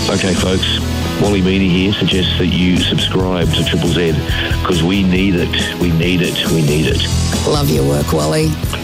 Okay, folks, Wally Meany here suggests that you subscribe to Triple Z because we need it. We need it. We need it. Love your work, Wally.